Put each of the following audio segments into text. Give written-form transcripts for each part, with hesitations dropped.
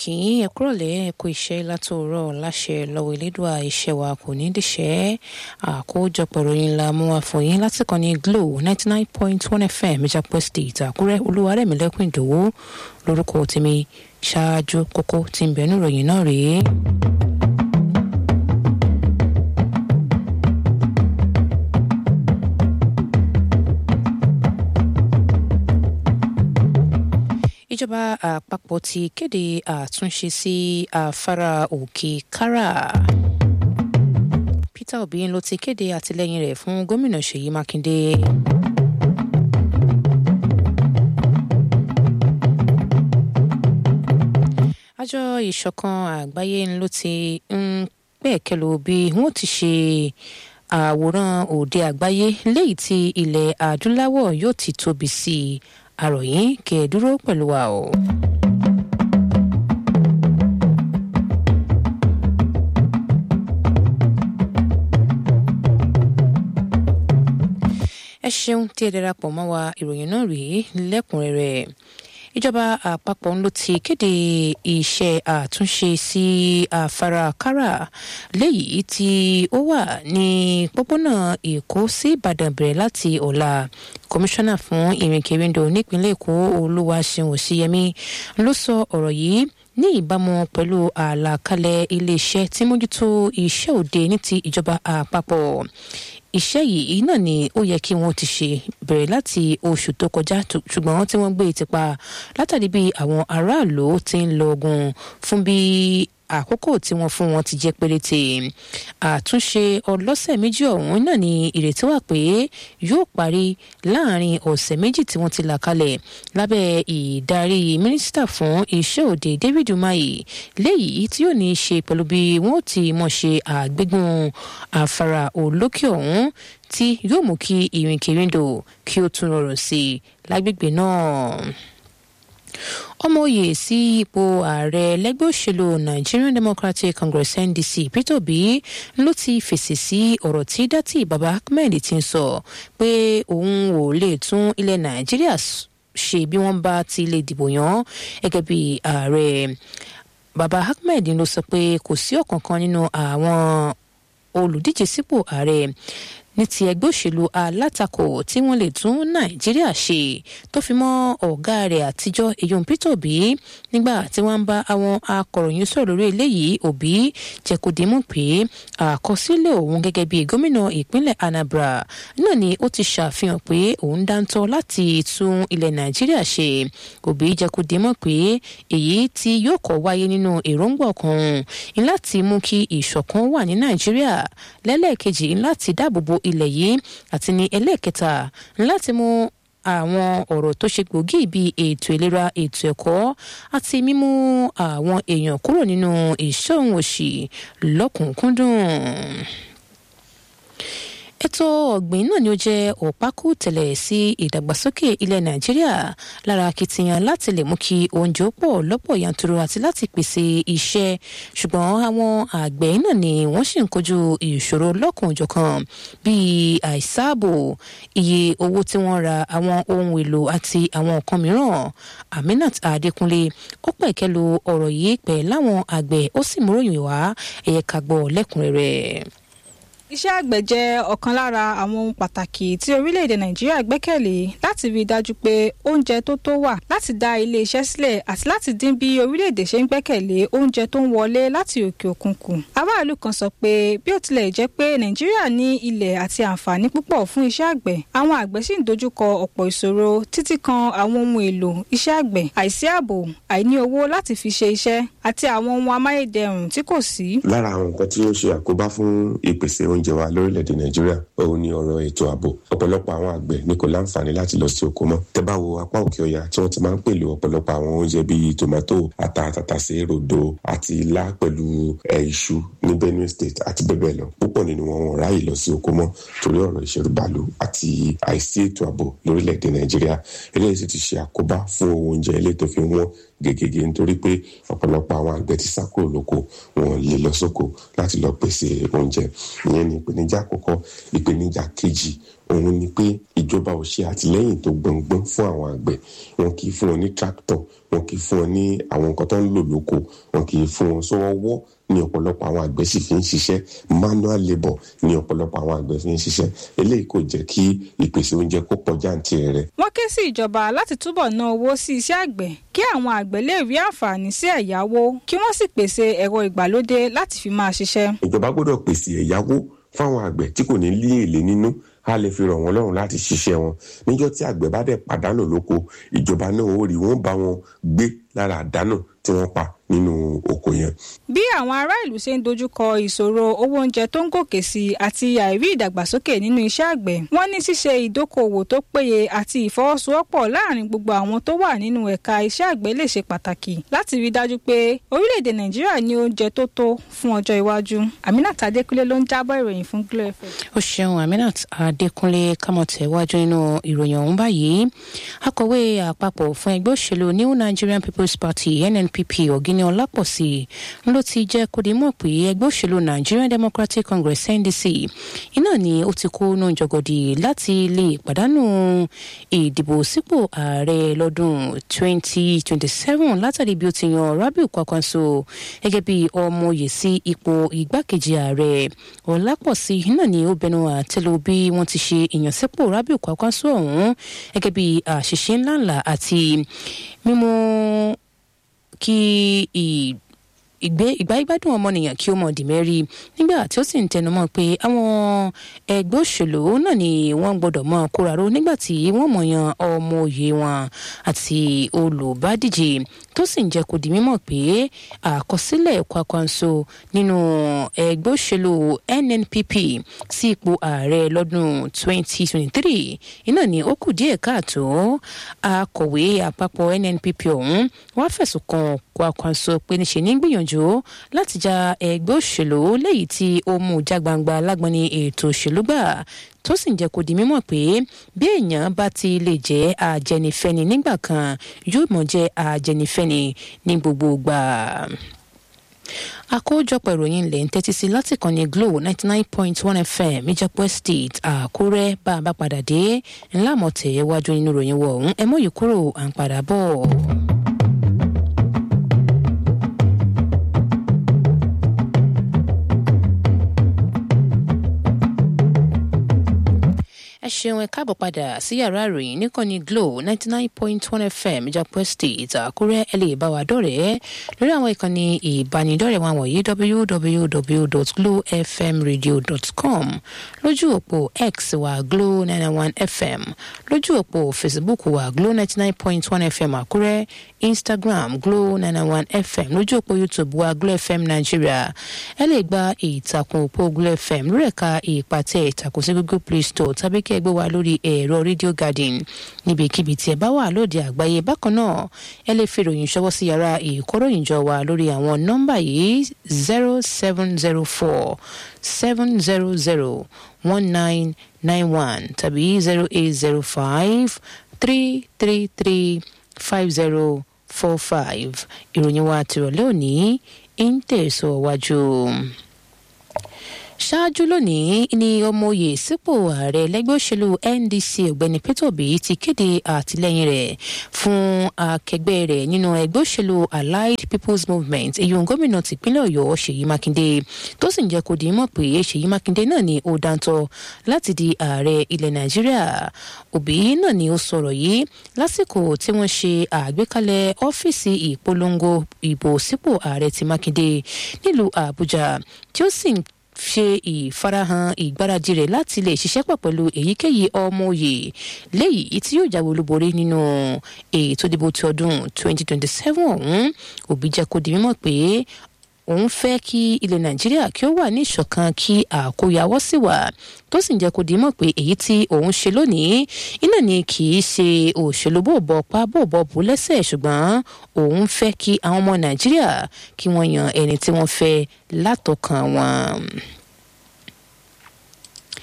kí ẹ kúrọ̀lẹ́ ẹ kú iṣẹ́ látòórọ̀ láṣẹ lọ́wọ́ elédùà iṣẹ́ wa kò ní díṣẹ́ àkójọpọ̀ ìròyìn la mú wa fún yín láti kàn ní Glo 99.1 FM Ìjàpọ̀ State Àkúrẹ́ Olúwarẹ̀mílẹ́kùn Ìdòwú lórúkọ tèmi ṣáájú kókó tí ń bẹnu ìròyìn náà rèé. Ìjọba àpapọ̀ ti kéde àtúnṣe sí afárá òkè Kárà. Peter Obi ló ti kéde àtìlẹ́yìn rẹ̀ fún gómìnà Ṣèyí Mákindé. Àjọ ìṣọ̀kan àgbáyé ló ti ń pẹ̀kẹ́lù bí wọ́n ti ṣe àwòrán òde àgbáyé léyìí tí ilẹ̀ adúláwọ̀ yóò ti tóbi sí i. Àròyìn kẹ́ ẹ dúró pẹ̀lú wa o. Ẹ ṣeun tí ẹ darapọ̀ mọ́ wa, ìròyìn náà rèé lẹ́kùnrẹ́rẹ́. Ìjọba àpapọ̀ ló ti kéde iṣẹ́ àtúnṣe sí afárá Kárà léyìí tí ó wà ní pópónà Èkó sí Ìbàdàn bẹ̀rẹ̀ láti ọ̀la. Kọmíṣánná fún ìrìnkèrindò nípínlẹ̀ Èkó Olúwaṣeun Òṣìyẹmí ló sọ ọ̀rọ̀ yìí ní ìbámu pẹ̀lú àlàkalẹ̀ iléeṣẹ́ tí mójútó iṣẹ́ òde ní ti ìjọba àpapọ̀. Iṣẹ́ yìí náà ni ó yẹ kí wọ́n ti ṣe bẹ̀rẹ̀ láti oṣù tó kọjá ṣùgbọ́n tí wọ́n gbé tipa látàrí bí àwọn aráàlú ti ń lọ ogun fún bí àkókò tí wọ́n fún wọn ti jẹ́ péréte. Àtúnṣe ọlọ́sẹ̀ méjì ọ̀hún náà ni ìrètí wà pé yóò parí láàrin ọ̀sẹ̀ méjì tí wọ́n ti là kalẹ̀ lábẹ́ ìdarí mínísítà fún iṣẹ́ òde David Umahi léyìí tí yóò ní í ṣe pẹ̀lú bí wọ́n ti mọ̀ ṣe àgbégun afárá olókè ọ̀hún tí yóò mú kí ìrìnkèrindò kí ó tún rọrùn sí i lágbègbè náà. Ọmọoyè sí ipò ààrẹ lẹ́gbẹ́ òṣèlú Nigerian Democratic Congress NDC Peter Obi ló ti fèsì sí ọ̀rọ̀ tí Dátì Baba Ahmed ti ń sọ pé òun ò lè tún ilẹ̀ Nàìjíríà ṣe bí wọ́n bá ti lè dìbò yàn gẹ́gẹ́ bí ààrẹ. Baba Ahmed ló sọ pé kò sí ọ̀kankan nínú àwọn olùdíje sípò ààrẹ ní ti ẹgbẹ́ òṣèlú alátakò tí wọ́n lè tún Nàìjíríà ṣe tó fi mọ́ ọ̀gá rẹ̀ àtijọ́ èyí Peter Obi nígbà tí wọ́n ń bá àwọn akọ̀ròyìn sọ̀rọ̀ lórí eléyìí. Obi jẹ́ kó dimú pé àkọsílẹ̀ òun gẹ́gẹ́ bí gómìnà ìpínlẹ̀ Anambra náà ni ó ti ṣàfihàn pé òun dáńtọ́ láti tún ilẹ̀ Nàìjíríà ṣe. Obi jẹ́ kó dimú pé èyí tí yóò kọ́ wáyé nínú èròǹgbà kan ní láti mú kí ìṣọ̀kan wà ní Nàìjíríà, lẹ́lẹ́ẹ̀kejì láti dáàbòbò ilẹ̀ yìí, àti ní ẹlẹ́ẹ̀kẹta láti mú àwọn ọ̀rọ̀ tó ṣe gbòógì bíi ètò ìlera, ètò ẹ̀kọ́ àti mímú àwọn èèyàn kúrò nínú ìṣòhun òṣì lọ́kùnkúndùn. Ètò ọ̀gbìn náà ni ó jẹ́ ọ̀pákùtẹ̀lẹ̀ sí ìdàgbàsókè ilẹ̀ Nàìjíríà lára akitiyan láti lè mú kí oúnjẹ pọ̀ lọ́pọ̀ yanturu àti láti pèsè iṣẹ́, ṣùgbọ́n àwọn àgbẹ̀ náà ni wọ́n sì ń kojú ìṣòro lọ́kùnjọ̀kan bíi àìsáàbò, iye owó tí wọ́n ra àwọn ohun èlò àti àwọn nǹkan mìíràn. Aminat Adékúnlé ó pẹ̀kẹ́lu ọ̀rọ̀ yìí pẹ̀ láwọn àgbẹ̀ ó sì múròyìn wá ẹ̀ka gbọ́ lẹ́kùnrẹ́rẹ́. Iṣẹ́ àgbẹ̀ jẹ́ ọ̀kan lára àwọn ohun pàtàkì tí orílẹ̀-èdè Nàìjíríà gbẹ́kẹ̀lé láti rí i dájú pé oúnjẹ tó wà láti dá ilé iṣẹ́ sílẹ̀ àti láti dín bí orílẹ̀-èdè ṣe ń gbẹ́kẹ̀lé oúnjẹ tó ń wọlé láti òkè òkun kù. Aráàlú kan sọ pé bí ó tilẹ̀ jẹ́ pé Nàìjíríà ní ilẹ̀ àti àǹfààní púpọ̀ fún iṣẹ́ àgbẹ̀, àwọn àgbẹ̀ sì ń dojúkọ ọ̀pọ̀ ìṣòro títí kan àwọn ohun èlò iṣẹ́ àgbẹ̀, àìsí ààbò, àìní owó láti fi ṣe iṣẹ́ àti àwọn ohun amáyédẹrùn tí kò sí. Lára àwọn nǹkan tí ó ṣe àkóbá fún ìpèsè oúnjẹ wa lórílẹ̀‐èdè Nàìjíríà òun ni ọ̀rọ̀ ètò ààbò. Ọ̀pọ̀lọpọ̀ àwọn àgbẹ̀ ni kò láǹfààní láti lọ sí oko mọ́. Tẹ́ bá wo apá òkè ọya tí wọ́n ti máa ń pèlò ọ̀pọ̀lọpọ̀ àwọn oúnjẹ bíi tòmátò, ata, tàtàṣé, rodo àti ilá pẹ̀lú iṣu ní Benue State àti bẹ́ẹ̀ bẹ́ẹ̀ lọ. Púpọ̀ nínú wọn ráyè lọ sí oko mọ́ torí ọ̀rọ̀ ìṣerúbàlù àti àìsí ètò ààbò lórílẹ̀‐èdè Nàìjíríà. Eléyìí sì ti ṣe àkóbá fún owó oúnjẹ eléyìí tó fi wọ́n gègègè nítorí pé ọ̀pọ̀lọpọ̀ àwọn àgbẹ̀ ti sá kúrò lóko, wọn lè lọ sóko láti lọ pèsè oúnjẹ. Ìyẹn ni ìpèníjà àkọ́kọ́. Ìpèníjà kejì òun ni pé ìjọba ò ṣe àtìlẹ́yìn tó gbọ̀ngbọ́n fún àwọn àgbẹ̀. Wọn kì í fún wọn ní tractor, wọn kì í fún wọn ní àwọn nǹkan tó ń lò lóko, wọn kì í fún wọn sọ́wọ́ ní ọ̀pọ̀lọpọ̀ àwọn àgbẹ̀ sì fi ń ṣiṣẹ́, manual labour ní ọ̀pọ̀lọpọ̀ àwọn àgbẹ̀ fi ń ṣiṣẹ́. Eléyìí kò jẹ́ kí ìpèsè oúnjẹ kó pọ̀ jàǹtìrẹrẹ. Wọ́n ké sí ìjọba láti túbọ̀ ná owó sí iṣẹ́ àgbẹ̀ kí àwọn àgbẹ̀ lè rí àǹfààní sí ẹ̀yáwó kí wọ́n sì pèsè ẹ̀rọ ìgbàlódé láti fi máa ṣiṣẹ́. Ìjọba gbọ́dọ̀ pèsè ẹ̀yáwó fáwọn àgbẹ̀ tí kò ní lé èlé nínú, a lè fi rọ̀ wọ́n lọ́rùn láti ṣiṣẹ́ wọn. Níjọ́ tí àgbẹ̀ bá dẹ̀ pàdánù lóko, ìjọba náà ó rí wọn bá wọn gbé lára àdánù tí wọ́n pa nínú oko yẹn. Bí àwọn ará ìlú ṣe ń dojúkọ ìṣòro owó oúnjẹ tó ń gòkè sí àti àìrí ìdàgbàsókè nínú iṣẹ́ àgbẹ̀, wọ́n ní ṣíṣe ìdókòwò tó péye àti ìfọwọ́sowọ́pọ̀ láàrin gbogbo àwọn tó wà nínú ẹ̀ka iṣẹ́ àgbẹ̀ lè ṣe pàtàkì láti rí dájú pé orílẹ̀-èdè Nàìjíríà ní oúnjẹ tó tó fún ọjọ́ iwájú. Aminat Adékúnlé ló ń jábọ̀ ìròyìn fún Glo FM. Ó ṣeun Aminat Adékúnlé, kámọ̀tẹ̀ wájú nínú ìròyìn ọ̀hún báyìí. Akọ̀wé àpapọ̀ fún ẹgbẹ́ òṣèlú New Nigerian People's Party NNPP Ọ̀gíní Ọlápọ̀sí ló ti jẹ́ kó di mọ̀ pé ẹgbẹ́ òṣèlú Nigerian Democratic Congress NDC iná ni ó ti kó nù jọgọdì láti lè pàdánù ìdìbò sípò ààrẹ lọ́dún 2027 látàrí bí ó ti yan Rabiu Kwankwaso gẹ́gẹ́ bí ọmọoyè sí ipò igbákejì ààrẹ. Ọlápọ̀sí iná ni ó bẹnu àtẹ́lù bí wọ́n ti ṣe ìyànsípò Rabiu Kwankwaso ọ̀hún gẹ́gẹ́ bí àṣìṣe ńláńlá àti mímú kí ìgbádùn ọmọnìyàn kí ó mọ̀ dìmẹ́rí, nígbà tí ó sì ń tẹnumọ́ pé àwọn ẹgbẹ́ òṣèlú náà ni wọ́n gbọ́dọ̀ mọ kóraró nígbà tí wọ́n mọ̀ yan ọmọ òye wọn àti olùbádíje, tó sì ń jẹ́ kó di mímọ̀ pé àkọsílẹ̀ Kwankwaso nínú ẹgbẹ́ òṣèlú NNPP sí ipò ààrẹ lọ́dún 2023 iná ni ó kù díẹ̀ káàtó. Akọ̀wé àpapọ̀ NNPP ọ̀hún wá fẹ̀sùn kan Kwankwaso pé níṣe ní gbìyànjú láti ja ẹgbẹ́ òṣèlú léyìí tí ó mú já gbangba lágbọ́n ní ètò òṣèlú gbà, tó sì ń jẹ́ kó di mímọ̀ pé bí èèyàn bá ti lè jẹ́ ajẹnifẹ́ni nígbà kan yóò mọ̀ jẹ́ ajẹnifẹ́ni ní gbogbo ìgbà. Àkójọpọ̀ ìròyìn ilẹ̀ ń tẹ́tí sí láti kàn ní Glo 99.1 FM Ìjàpọ̀ Estate Àkúrẹ́. Bá a bá padà dé ńlá àmọ̀tẹ̀ wájú nínú ìròyìn wọ̀ ọ̀hún, ẹ mọ̀ yìí kúrò, à ń padà bọ̀. Ẹ ṣeun, ẹ káàbọ̀ padà sí yàrá ìròyìn níkànnì Glo 99.1 FM Ìjàpọ̀ Estate Àkúrẹ́. Ẹ lè bá wa dọ̀rẹ́ lórí àwọn ìkànnì ìbánidọ́rẹ̀ẹ́ wọn wọ̀nyí www.glofmradio.com, lójú òpó X wa Glo 991 FM, lójú òpó Facebook wa Glo 99.1 FM Àkúrẹ́, Instagram Glo 991 FM, lójú òpó YouTube wa Glo FM Nigeria. Ẹ lè gba ìtàkùn òpó Glo FM lórí ẹ̀ka ìpàtẹ ìtàkùn sí Google Play Store tàbí kí ẹ gbé wa lórí ẹ̀rọ Radio Garden níbikíbi tí ẹ bá wà lóde àgbáyé. Bákan náà ẹ lè fi ìròyìn ṣọwọ́ sí yàrá ìkóròyìnjọ wa lórí àwọn nọ́mbà yìí 0704 700 1991 tàbí 0805 333 5045. Ìròyìn wa tìrọ̀lẹ́ òní ń tẹ̀síwájú. Ṣáájú lónìí ni ọmọoyè sípò ààrẹ lẹ́gbẹ́ òṣèlú NDC ọ̀gbẹ́ni Peter Obi ti kéde àtìlẹ́yìn rẹ̀ fún akẹgbẹ́ rẹ̀ nínú ẹgbẹ́ òṣèlú Allied People's Movement, èyí gómìnà tìpínlẹ̀ Ọ̀yọ́ Ṣèyí Mákindé, tó sì ń jẹ́ kó di mọ̀ pé Ṣèyí Mákindé náà ni ó dáńtọ́ láti di ààrẹ ilẹ̀ Nàìjíríà. Obi náà ni ó sọ̀rọ̀ yìí lásìkò tí wọ́n ṣe àgbékalẹ̀ ọ́fíìsì ìpolongo ìbò sípò ààrẹ ti Mákindé nílùú Àbújá, tí ó sì ṣe ìfarahàn ìgbáradì rẹ̀ láti lè ṣiṣẹ́ pọ̀ pẹ̀lú èyíkéyìí ọmọoyè léyìí tí yóò jáwé olúborí nínú ètò ìdìbò ti ọdún 2027 ọ̀hún. Obi jẹ́ kó di mímọ̀ pé òun fẹ́ kí ilẹ̀ Nàìjíríà kí ó wà ní ìṣọ̀kan, kí àkóyawọ́ sì wà, tó sì ń jẹ́ kó di mọ̀ pé èyí tí òun ṣe lónìí iná ni kì í ṣe òṣèlú bòbọ̀ pa bòbọ̀ bù lẹ́sẹ̀, ṣùgbọ́n òun fẹ́ kí àwọn ọmọ Nàìjíríà kí wọ́n yan ẹni tí wọ́n fẹ́ látọkàn wọn.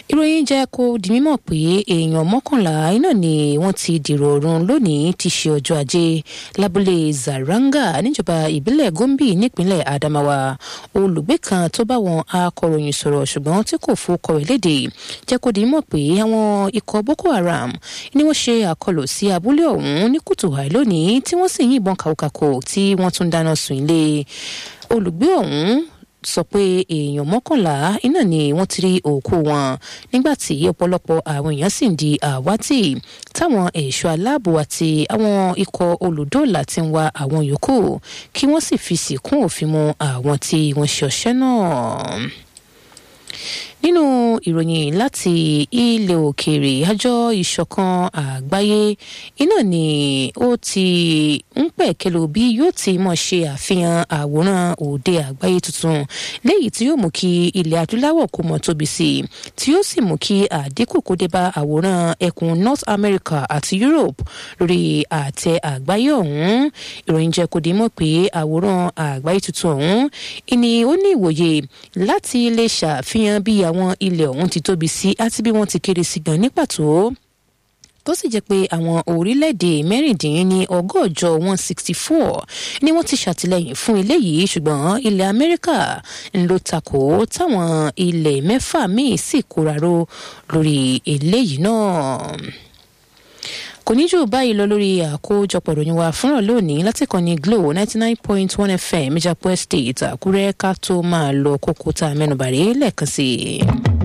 ìròyìn jẹ́ kó di mímọ̀ pé èèyàn 11 iná ni wọ́n ti dèrò ọ̀run lónìí ti ṣe ọjọ́ ajé lábúlé Zaranga níjọba ìbílẹ̀ Gombe nípínlẹ̀ Adamawa. Olùgbé kan tó bá wọn akọ̀ròyìn sọ̀rọ̀ ṣùgbọ́n tí kò fowókọ rẹ̀ léde jẹ́ kó di mímọ̀ pé àwọn ikọ̀ Boko Haram ni wọ́n ṣe àkọlù sí abúlé ọ̀hún ní kùtù àì lónìí tí wọ́n sì yìnbọn kàwòkàkò tí wọ́n tún dáná sun ilé. Olùgbé ọ̀hún sọ pé èèyàn 11 iná ni wọ́n ti rí òkú wọn nígbà tí ọ̀pọ̀lọpọ̀ àwọn èèyàn sì ń di àwátì táwọn ẹ̀ṣọ́ aláàbò àti àwọn ikọ̀ olùdóòlà ti ń wá àwọn yòókù kí wọ́n sì fi sìnkún òfin mu àwọn tí wọ́n ṣe ọṣẹ́ náà. Nínú ìròyìn láti ilẹ̀ òkèèrè, àjọ ìṣọ̀kan àgbáyé iná ni ó ti ń pẹ̀kẹ́lò bí yóò ti mọ̀ ṣe àfihàn àwòrán òde àgbáyé tuntun léyìí tí yóò mú kí ilẹ̀ adúláwọ̀ kó mọ̀ tóbi sí i tí yóò sì mú kí àdínkù kó dé bá àwòrán ẹkùn North America àti Europe lórí àtẹ àgbáyé ọ̀hún. Ìròyìn jẹ́ kó di mọ̀ pé àwòrán àgbáyé tuntun ọ̀hún ìní ó ní ìwòye láti lè ṣàfihàn bí àwọn ilẹ̀ ọ̀hún ti tóbi sí àti bí wọ́n ti kéré sí gan ní pàtó tó sì jẹ́ pé àwọn orílẹ̀-èdè mẹ́rìndínlọ́gọ́jọ 164 ni wọ́n ti ṣàtìlẹ́yìn fún eléyìí ṣùgbọ́n ilẹ̀ Amẹ́ríkà ń lọ takò táwọn ilẹ̀ 6 míì sì kóraró lórí eléyìí náà. Kò ní jù báyìí lọ lórí àkójọpọ̀ ìròyìn wa fúnra lónìí láti kàn ní Glo 99.1 FM Ìjàpọ̀ Estate Àkúrẹ́ ká tó máa lọ kókó tá a mẹ́nubàrè lẹ́ẹ̀kan sí i.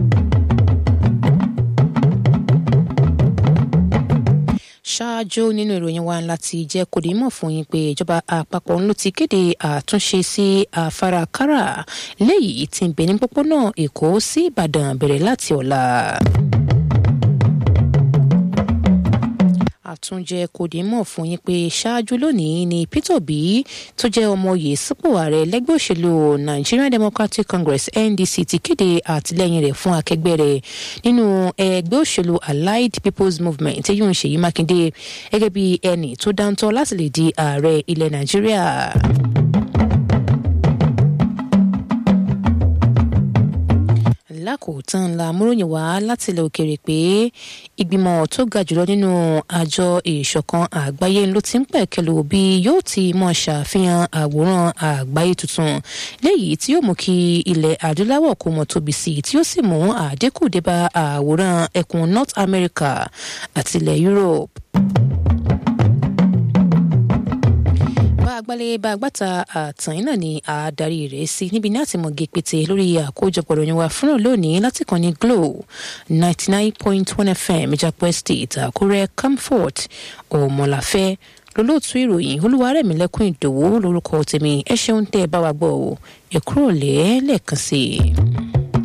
Ṣáájú nínú ìròyìn wa láti jẹ́ kó di mọ̀ fún yín pé ìjọba àpapọ̀ ló ti kéde àtúnṣe sí afárá Kárà léyìí tí ń bẹ ní pópónà Èkó sí Ìbàdàn bẹ̀rẹ̀ láti ọ̀la. Àtúnjẹ kò dé mọ̀ fún yín pé ṣáájú lónìí ni Peter Obi tó jẹ́ ọmọ oyè sípò ààrẹ lẹ́gbẹ́ òṣèlú Nigerian Democratic Congress NDC ti kéde àtìlẹ́yìn rẹ̀ fún akẹgbẹ́ rẹ̀ nínú ẹgbẹ́ òṣèlú Allied People's Movement tí yóò ń Ṣèyí Mákindé gẹ́gẹ́ bí ẹni tó dáńtọ́ láti lè di ààrẹ ilẹ̀ Nàìjíríà. Lákòótán la múròyìn wá láti ilẹ̀ òkèèrè pé ìgbìmọ̀ tó ga jùlọ nínú àjọ ìṣọ̀kan àgbáyé ló ti ń pẹ̀kẹ́lò bí yóò ti mọ̀ ṣàfihàn àwòrán àgbáyé tuntun léyìí tí yóò mú kí ilẹ̀ adúláwọ̀ kó mọ̀ tóbi sí i tí yóò sì mú àdínkù dé bá àwòrán ẹkùn North America àti ilẹ̀ Europe. Agbálẹ̀ bá agbáta àtàn iná ni àdarí rẹ̀ sí níbi ní àtìmọ̀gé pété lórí àkójọpọ̀ ìròyìn wa fúnra lónìí láti kàn ní Glo 99.1 FM Ìjàpọ̀ Estate Àkúrẹ́ Comfort Ọmọláfẹ́ lólóòtú ìròyìn Olúwarẹ̀mílẹ́kùn Ìdòwú lórúkọ tèmi ẹ ṣeun tẹ́ ẹ bá wa gbọ́ ẹ kúrò lẹ́ẹ̀kan sí i.